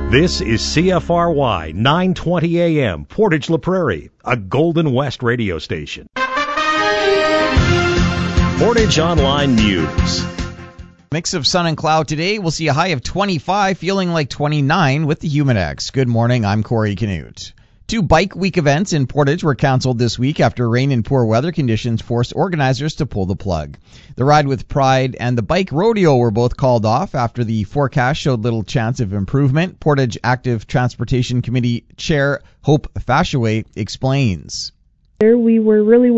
This is CFRY 920 AM, Portage La Prairie, a Golden West radio station. Portage Online News. Mix of sun and cloud today. We'll see a high of 25, feeling like 29 with the Humidex. Good morning, I'm Corey Canute. 2 Bike Week events in Portage were canceled this week after rain and poor weather conditions forced organizers to pull the plug. The Ride with Pride and the Bike Rodeo were both called off after the forecast showed little chance of improvement. Portage Active Transportation Committee Chair Hope Fashaway explains. We were really